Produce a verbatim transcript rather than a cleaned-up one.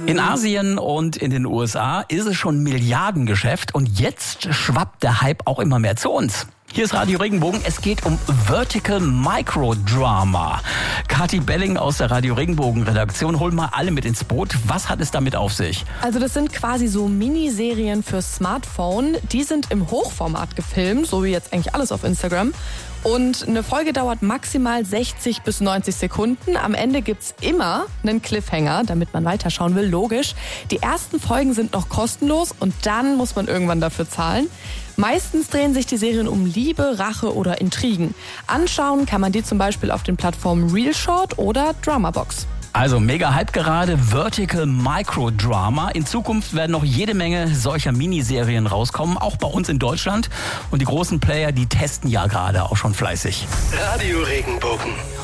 In Asien und in den U S A ist es schon Milliardengeschäft und jetzt schwappt der Hype auch immer mehr zu uns. Hier ist Radio Regenbogen, es geht um Vertical Microdrama. Kathi Belling aus der Radio Regenbogen Redaktion, hol mal alle mit ins Boot. Was hat es damit auf sich? Also das sind quasi so Miniserien fürs Smartphone. Die sind im Hochformat gefilmt, so wie jetzt eigentlich alles auf Instagram. Und eine Folge dauert maximal sechzig bis neunzig Sekunden. Am Ende gibt's immer einen Cliffhanger, damit man weiterschauen will, logisch. Die ersten Folgen sind noch kostenlos und dann muss man irgendwann dafür zahlen. Meistens drehen sich die Serien um Liebe, Rache oder Intrigen. Anschauen kann man die zum Beispiel auf den Plattformen Realshort oder Dramabox. Also mega Hype gerade, Vertical Microdrama. In Zukunft werden noch jede Menge solcher Miniserien rauskommen, auch bei uns in Deutschland. Und die großen Player, die testen ja gerade auch schon fleißig. Radio Regenbogen.